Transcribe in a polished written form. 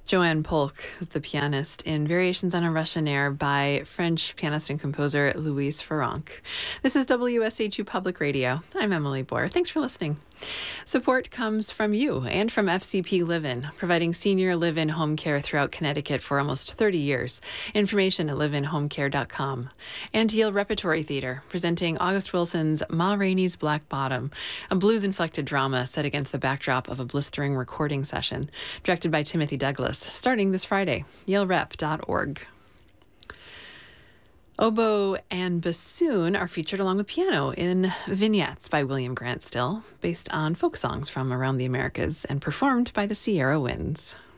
Joanne Polk was the pianist in Variations on a Russian Air by French pianist and composer Louise Farrenc. This is WSHU Public Radio. I'm Emily Bohr. Thanks for listening. Support comes from you and from FCP Live-In, providing senior live-in home care throughout Connecticut for almost 30 years. Information at liveinhomecare.com. And Yale Repertory Theatre, presenting August Wilson's Ma Rainey's Black Bottom, a blues-inflected drama set against the backdrop of a blistering recording session, directed by Timothy Douglas, starting this Friday. YaleRep.org. Oboe and bassoon are featured along with piano in Vignettes by William Grant Still, based on folk songs from around the Americas and performed by the Sierra Winds.